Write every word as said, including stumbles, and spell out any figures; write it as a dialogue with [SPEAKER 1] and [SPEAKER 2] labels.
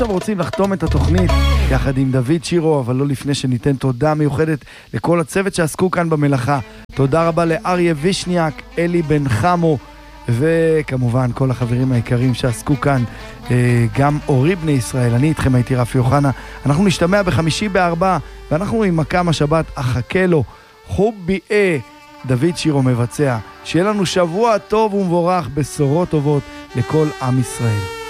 [SPEAKER 1] עכשיו רוצים לחתום את התוכנית יחד עם דוד שירו, אבל לא לפני שניתן תודה מיוחדת לכל הצוות שעסקו כאן במלאכה. תודה רבה לאריה וישניאק, אלי בן חמו, וכמובן כל החברים היקרים שעסקו כאן, גם אורי בני ישראל. אני איתכם הייתי רפי יוחנה. אנחנו נשתמע בחמישי בארבע, ואנחנו עם מקם השבת אחכה לו, חובי אה, דוד שירו מבצע. שיהיה לנו שבוע טוב ומבורך, בשורות טובות לכל עם ישראל.